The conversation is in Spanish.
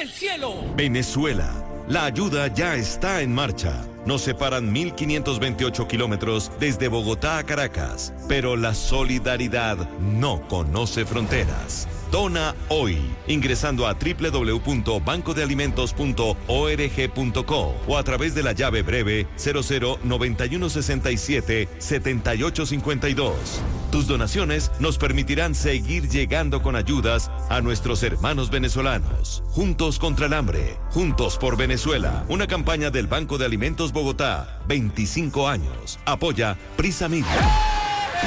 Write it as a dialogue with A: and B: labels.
A: del cielo.
B: Venezuela, la ayuda ya está en marcha. Nos separan 1.528 kilómetros desde Bogotá a Caracas, pero la solidaridad no conoce fronteras. Dona hoy, ingresando a www.bancodealimentos.org.co o a través de la llave breve 009167-7852. Tus donaciones nos permitirán seguir llegando con ayudas a nuestros hermanos venezolanos. Juntos contra el hambre, juntos por Venezuela. Una campaña del Banco de Alimentos Bogotá, 25 años. Apoya Prisa Media.